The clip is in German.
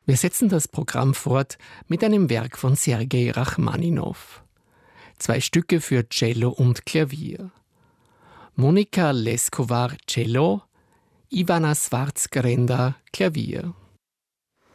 Wir setzen das Programm fort mit einem Werk von Sergei Rachmaninow. 2 Stücke für Cello und Klavier. Monika Leskovar, Cello, Ivana Schwarz-Grenda, Klavier.